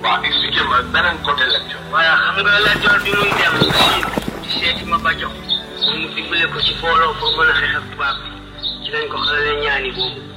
waaw expliqué ma beneen côté Lat Joor. voilà xam nga Lat Joor bi muy dem Siin di seeti ma Bajo mu dimbale ko ci booloo pour mën a xeex ak tubaab bi ci lañ ko xalalee ñaani boobu